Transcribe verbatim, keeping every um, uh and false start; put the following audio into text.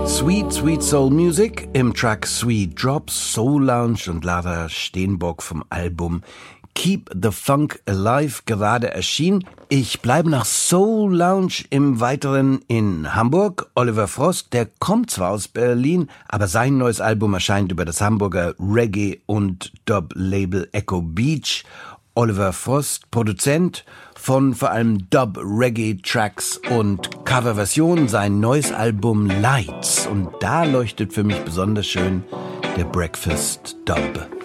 Sweet, Sweet Soul Music im Track Sweet Drops, Soul Lounge und Lara Steenbock vom Album Keep the Funk Alive gerade erschienen. Ich bleibe nach Soul Lounge im Weiteren in Hamburg. Oliver Frost, der kommt zwar aus Berlin, aber sein neues Album erscheint über das Hamburger Reggae- und Dub-Label Echo Beach. Oliver Frost, Produzent von vor allem Dub-Reggae-Tracks und Coverversionen, sein neues Album Lights. Und da leuchtet für mich besonders schön der Breakfast Dub.